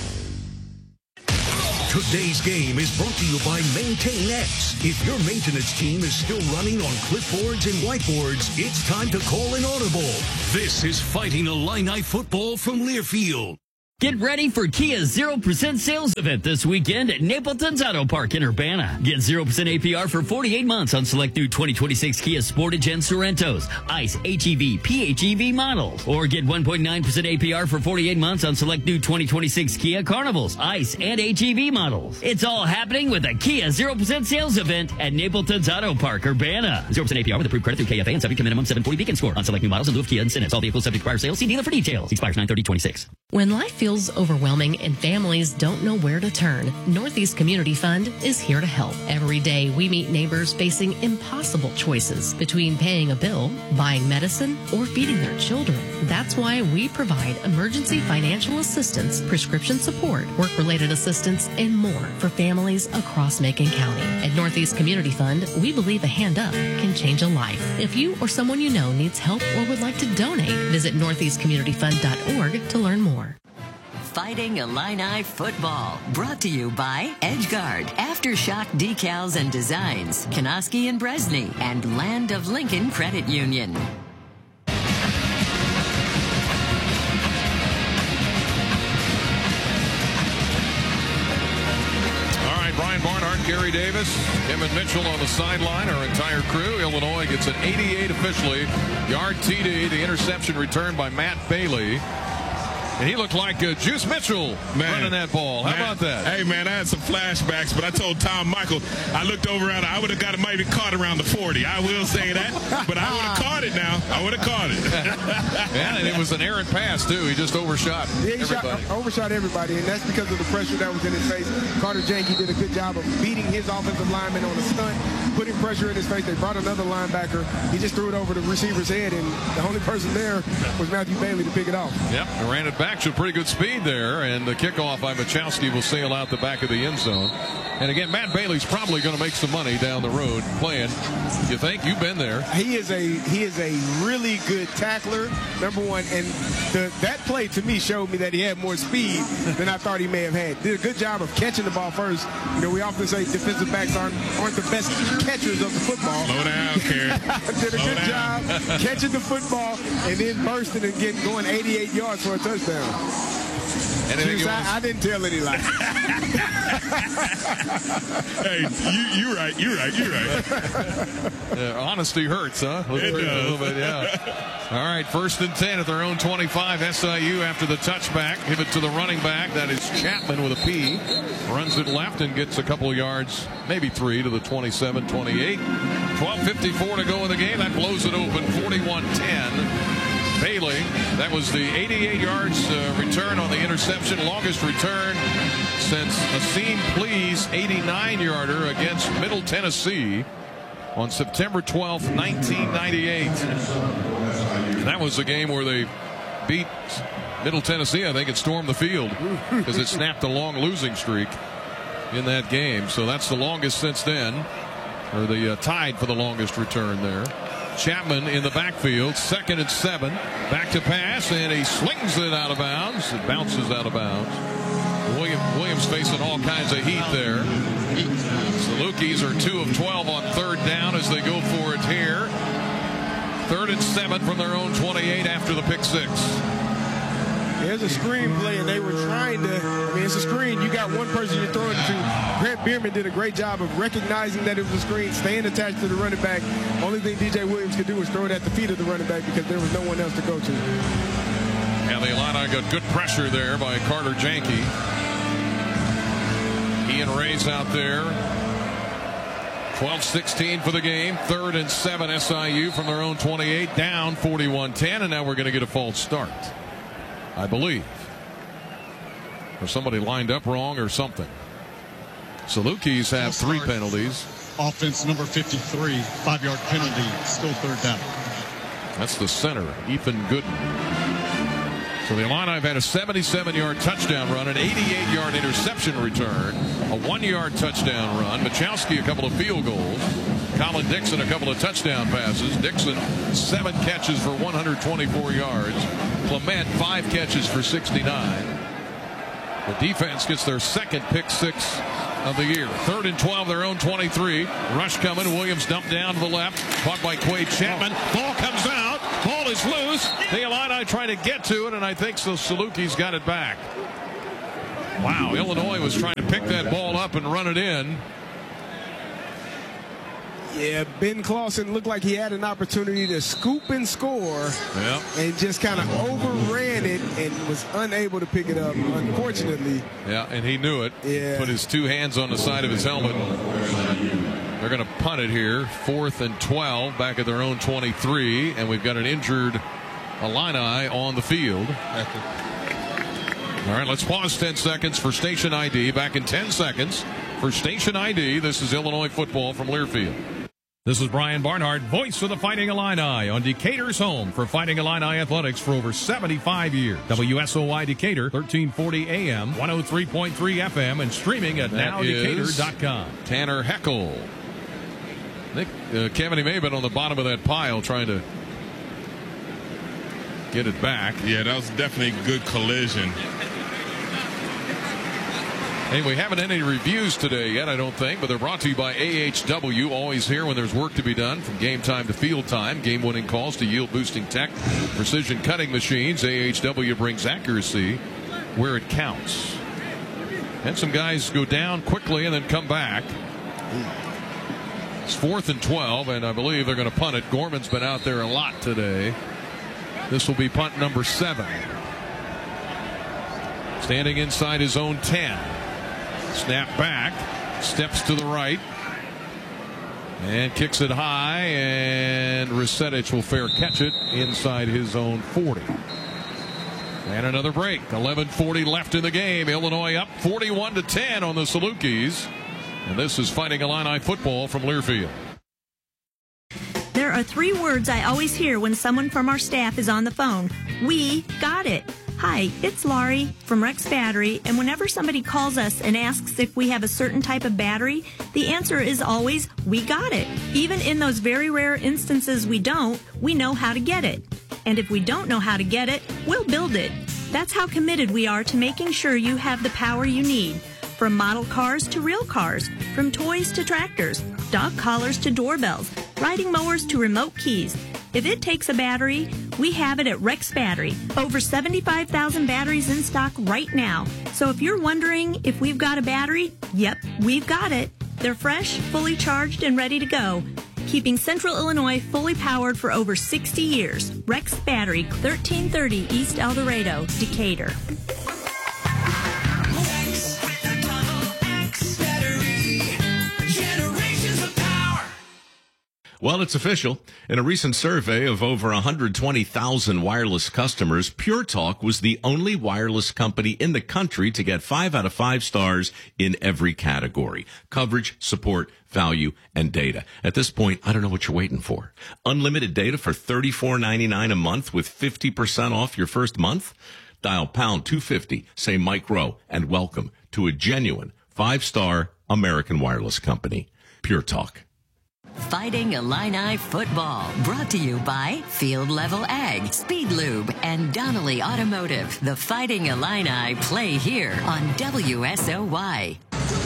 Today's game is brought to you by Maintain X. If your maintenance team is still running on clipboards and whiteboards, it's time to call an audible. This is Fighting Illini Football from Learfield. Get ready for Kia's zero percent sales event this weekend at Napleton's Auto Park in Urbana. Get zero percent A P R for forty-eight months on select new twenty twenty-six Kia Sportage and Sorrentos, ICE, H E V, P H E V models. Or get one point nine percent A P R for forty-eight months on select new twenty twenty-six Kia Carnivals, ICE, and H E V models. It's all happening with a Kia zero percent sales event at Napleton's Auto Park, Urbana. zero percent A P R with approved credit through K F A and subject to minimum seven forty Beacon score on select new models in lieu of Kia incentives. All vehicles subject to prior sales. See dealer for details. Expires nine thirty twenty-six. When life feels overwhelming and families don't know where to turn, Northeast Community Fund is here to help. Every day we meet neighbors facing impossible choices between paying a bill, buying medicine, or feeding their children. That's why we provide emergency financial assistance, prescription support, work-related assistance, and more for families across Macon County. At Northeast Community Fund, we believe a hand up can change a life. If you or someone you know needs help or would like to donate, visit northeast community fund dot org to learn more. Fighting Illini Football, brought to you by EdgeGuard, Aftershock Decals and Designs, Kanoski and Bresney, and Land of Lincoln Credit Union. All right, Brian Barnhart, Gary Davis, Kevin Mitchell on the sideline, our entire crew. Illinois gets an eighty-eight officially. Yard T D, the interception returned by Matt Bailey. And he looked like uh, Juice Mitchell man, running that ball. How man, about that? Hey, man, I had some flashbacks, but I told Tom Michael, I looked over at it. I would have got it maybe caught around the forty. I will say that. But I would have caught it now. I would have caught it. Yeah, and it was an errant pass, too. He just overshot yeah, he everybody. Shot, overshot everybody, and that's because of the pressure that was in his face. Carter Janke did a good job of beating his offensive lineman on a stunt, putting pressure in his face. They brought another linebacker. He just threw it over the receiver's head, and the only person there was Matthew Bailey to pick it off. Yep, and ran it back to a pretty good speed there, and the kickoff by Machowski will sail out the back of the end zone. And again, Matt Bailey's probably going to make some money down the road playing. You think? You've been there. He is a he is a really good tackler, number one, and the, that play to me showed me that he had more speed than I thought he may have had. Did a good job of catching the ball first. You know, we often say defensive backs aren't aren't the best catchers of the football. Slow down, Kerry. Did a Slow good down. job catching the football and then bursting and getting going eighty-eight yards for a touchdown. Juice, I, I didn't tell any lies. Hey, you, you're right. You're right. You're right. Yeah, honesty hurts, huh? It does. A little bit, yeah. All right, first and ten at their own twenty-five. S I U after the touchback. Give it to the running back. That is Chapman with a P. Runs it left and gets a couple of yards, maybe three, to the twenty-seven twenty-eight. twelve fifty-four to go in the game. That blows it open, forty-one ten. Bailey, that was the eighty-eight yards uh, return on the interception, longest return since Asim Pleas' eighty-nine yarder against Middle Tennessee on September twelfth, nineteen ninety-eight. And that was the game where they beat Middle Tennessee. I think it stormed the field because it snapped a long losing streak in that game. So that's the longest since then, or the uh, tied for the longest return there. Chapman in the backfield, second and seven. Back to pass, and he slings it out of bounds. It bounces out of bounds. William, Williams facing all kinds of heat there. Salukis are two of twelve on third down as they go for it here. Third and seven from their own twenty-eight after the pick six. There's a screen play, and they were trying to, I mean, it's a screen. You got one person you're throwing to. Grant Bierman did a great job of recognizing that it was a screen, staying attached to the running back. Only thing D J Williams could do was throw it at the feet of the running back because there was no one else to go to. And the Illini got good pressure there by Carter Janke. Ian Ray's out there twelve sixteen for the game. Third and seven S I U from their own twenty-eight, down forty-one ten, and now we're going to get a false start, I believe. Or somebody lined up wrong or something. Salukis have three penalties. Offense number fifty-three, five-yard penalty, still third down. That's the center, Ethan Gooden. So the Illini have had a seventy-seven-yard touchdown run, an eighty-eight-yard interception return, a one-yard touchdown run. Machowski a couple of field goals. Colin Dixon a couple of touchdown passes. Dixon seven catches for one hundred twenty-four yards. Clement five catches for sixty-nine. The defense gets their second pick six of the year. Third and twelve, their own twenty-three. Rush coming. Williams dumped down to the left. Caught by Quade Chapman. Ball comes out. Ball is loose. The Illini trying to get to it, and I think so Salukis got it back. Wow, Illinois was trying to pick that ball up and run it in. Yeah, Ben Clausen looked like he had an opportunity to scoop and score, yeah, and just kind of overran it and was unable to pick it up, unfortunately. Yeah, and he knew it. Yeah. Put his two hands on the side of his helmet. They're going to punt it here. Fourth and twelve, back at their own twenty-three, and we've got an injured Illini on the field. All right, let's pause ten seconds for station I D. Back in ten seconds for station I D. This is Illinois football from Learfield. This is Brian Barnhart, voice of the Fighting Illini, on Decatur's home for Fighting Illini athletics for over seventy-five years. W S O Y Decatur, thirteen forty A M, one oh three point three F M, and streaming at now decatur dot com. Tanner Heckel. Nick, uh, Kevin may have been on the bottom of that pile trying to get it back. Yeah, that was definitely a good collision. Hey, we haven't had any reviews today yet, I don't think, but they're brought to you by A H W. Always here when there's work to be done, from game time to field time. Game-winning calls to yield-boosting tech, precision cutting machines. A H W brings accuracy where it counts. And some guys go down quickly and then come back. It's fourth and twelve, and I believe they're going to punt it. Gorman's been out there a lot today. This will be punt number seven. Standing inside his own ten. Snap back, steps to the right, and kicks it high, and Rusetic will fair catch it inside his own forty. And another break. eleven forty left in the game. Illinois up forty-one to ten on the Salukis. And this is Fighting Illini football from Learfield. There are three words I always hear when someone from our staff is on the phone. We got it. Hi, it's Laurie from Rex Battery, and whenever somebody calls us and asks if we have a certain type of battery, the answer is always, we got it. Even in those very rare instances we don't, we know how to get it. And if we don't know how to get it, we'll build it. That's how committed we are to making sure you have the power you need. From model cars to real cars, from toys to tractors, dog collars to doorbells, riding mowers to remote keys. If it takes a battery, we have it at Rex Battery. Over seventy-five thousand batteries in stock right now. So if you're wondering if we've got a battery, yep, we've got it. They're fresh, fully charged, and ready to go. Keeping Central Illinois fully powered for over sixty years. Rex Battery, thirteen thirty East El Dorado, Decatur. Well, it's official. In a recent survey of over one hundred twenty thousand wireless customers, Pure Talk was the only wireless company in the country to get five out of five stars in every category: coverage, support, value, and data. At this point, I don't know what you're waiting for. Unlimited data for thirty-four ninety-nine a month with fifty percent off your first month? Dial pound two fifty, say Mike Rowe, and welcome to a genuine five-star American wireless company. Pure Talk. Fighting Illini football, brought to you by Field Level Ag, Speed Lube, and Donnelly Automotive. The Fighting Illini play here on W S O Y.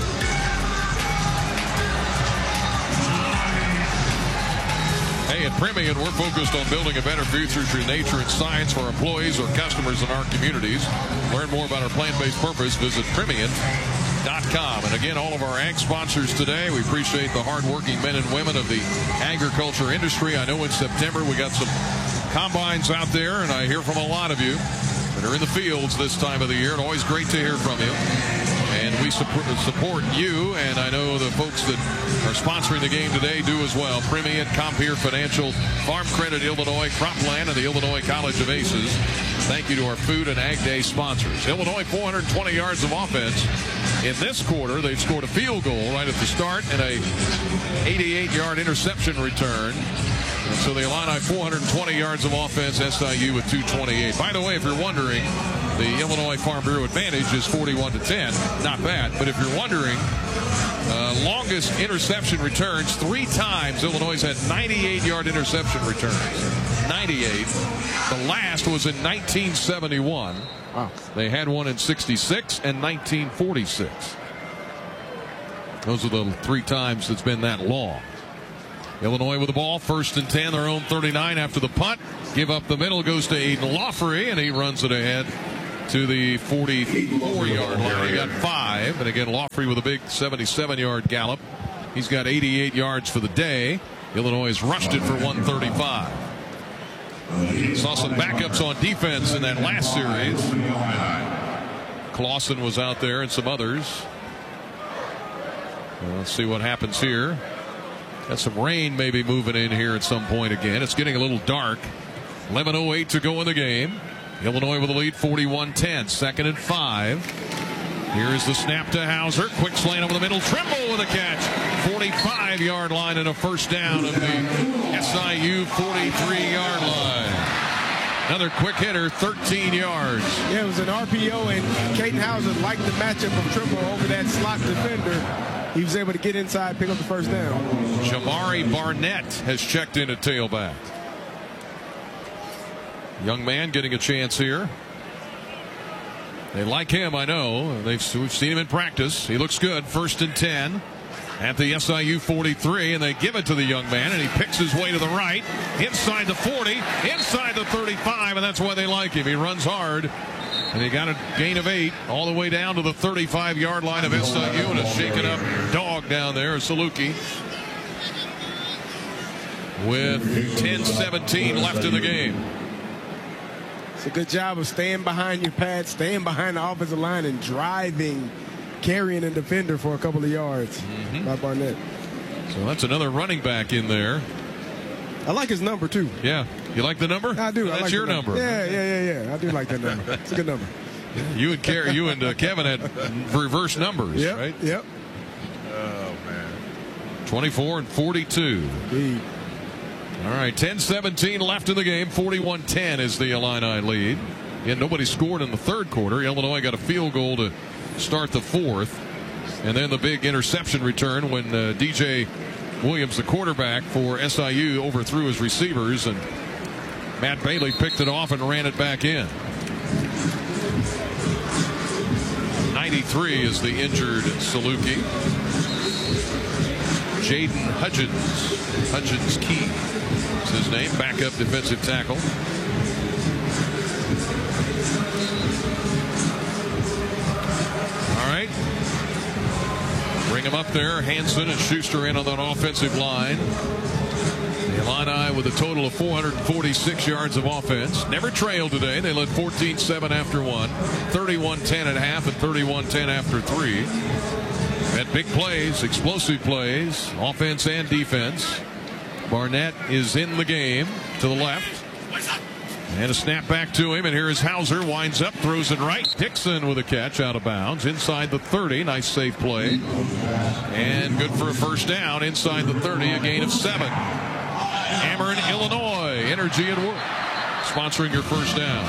Hey, at Premium, we're focused on building a better future through nature and science for our employees or customers in our communities. Learn more about our plant-based purpose. Visit Premium dot com. And again, all of our ag sponsors today, we appreciate the hardworking men and women of the agriculture industry. I know in September we got some combines out there, and I hear from a lot of you that are in the fields this time of the year, and always great to hear from you. And we support, support you, and I know the folks that are sponsoring the game today do as well. Primient, Compeer Financial, Farm Credit Illinois, Cropland, and the Illinois College of Aces. Thank you to our Food and Ag Day sponsors. Illinois, four hundred twenty yards of offense. In this quarter, they've scored a field goal right at the start and a eighty-eight yard interception return. And so the Illini, four hundred twenty yards of offense, S I U with two twenty-eight. By the way, if you're wondering, the Illinois Farm Bureau advantage is forty-one to ten. Not bad. But if you're wondering, uh, longest interception returns, three times Illinois had ninety-eight yard interception returns. ninety-eight. The last was in nineteen seventy-one. Wow. They had one in sixty-six and nineteen forty-six. Those are the three times it's been that long. Illinois with the ball, first and ten, their own thirty-nine after the punt. Give up the middle, goes to Aiden Lawfrey, and he runs it ahead to the forty-four yard line. He got five, and again, Lawfrey with a big seventy-seven yard gallop. He's got eighty-eight yards for the day. Illinois has rushed it for one thirty-five. Saw some backups on defense in that last series. Clausen was out there and some others. Well, let's see what happens here. Got some rain maybe moving in here at some point again. It's getting a little dark. eleven oh eight to go in the game. Illinois with the lead, forty-one ten. Second and five. Here is the snap to Hauser. Quick slant over the middle. Trimble with a catch. forty-five yard line and a first down of the S I U forty-three yard line. Another quick hitter, thirteen yards. Yeah, it was an R P O, and Caden Hauser liked the matchup of Trimble over that slot defender. He was able to get inside, pick up the first down. Jamari Barnett has checked in at tailback. Young man getting a chance here. They like him, I know. They've, we've seen him in practice. He looks good. First and ten at the S I U forty-three, and they give it to the young man, and he picks his way to the right, inside the forty, inside the thirty-five, and that's why they like him. He runs hard. And he got a gain of eight all the way down to the thirty-five yard line of S I U, and a shaken up dog down there, Saluki. With ten seventeen left in the game. It's a good job of staying behind your pads, staying behind the offensive line, and driving, carrying a defender for a couple of yards mm-hmm. by Barnett. So that's another running back in there. I like his number, too. Yeah. You like the number? I do. Well, I that's like your number. number. Yeah, yeah, yeah, yeah. I do like that number. It's a good number. You and Kerry, you and uh, Kevin had reverse numbers, yep, right? Yep. Oh, man. twenty-four and forty-two. Indeed. All right, ten seventeen left in the game. forty-one ten is the Illini lead. And nobody scored in the third quarter. Illinois got a field goal to start the fourth. And then the big interception return when uh, D J Williams, the quarterback for S I U, overthrew his receivers, and Matt Bailey picked it off and ran it back in. ninety-three is the injured Saluki. Jaden Hudgens. Hudgens Key is his name. Backup defensive tackle. All right. Bring him up there. Hanson and Schuster in on that offensive line. The Illini with a total of four hundred forty-six yards of offense. Never trailed today. They led fourteen seven after one, thirty-one ten at half, and thirty-one ten after three. Had big plays, explosive plays, offense and defense. Barnett is in the game to the left. And a snap back to him, and here is Hauser. Winds up, throws it right. Dixon with a catch out of bounds. Inside the thirty. Nice safe play. And good for a first down. Inside the thirty, a gain of seven. Ameren, Illinois. Energy at work. Sponsoring your first down.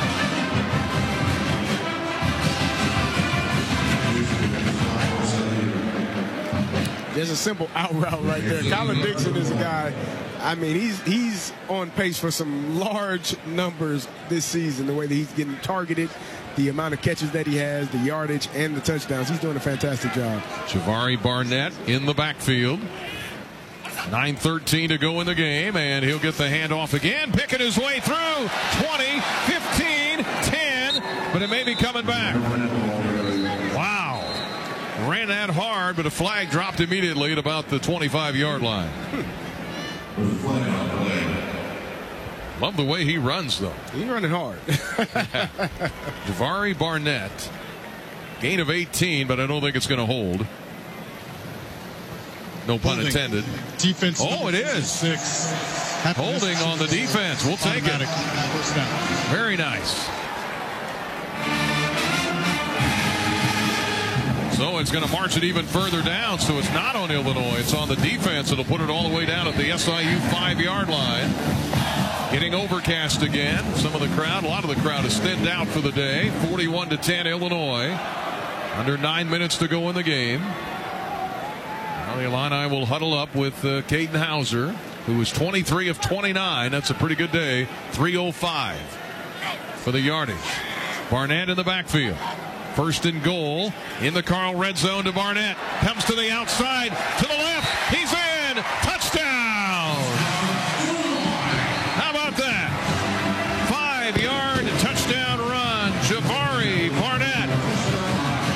There's a simple out route right there. Colin Dixon is a guy, I mean, he's he's on pace for some large numbers this season, the way that he's getting targeted, the amount of catches that he has, the yardage, and the touchdowns. He's doing a fantastic job. Javari Barnett in the backfield. nine thirteen to go in the game, and he'll get the handoff again, picking his way through. twenty, fifteen, ten, but it may be coming back. Wow. Ran that hard, but a flag dropped immediately at about the twenty-five yard line. Love the way he runs, though. He's running hard. Javari Barnett Gain of eighteen, but I don't think it's going to hold. No pun intended. Defense. Oh, it is. Six. Holding on the defense. We'll take it. First down. Very nice. So it's going to march it even further down. So it's not on Illinois. It's on the defense. It'll put it all the way down at the S I U five-yard line. Getting overcast again. Some of the crowd, a lot of the crowd is thinned out for the day. forty-one to ten Illinois. Under nine minutes to go in the game. Now the Illini will huddle up with uh, Caden Hauser, who is twenty-three of twenty-nine. That's a pretty good day. three oh five for the yardage. Barnett in the backfield. First and goal in the Carl red zone to Barnett. Comes to the outside, to the left. He's in. Touchdown!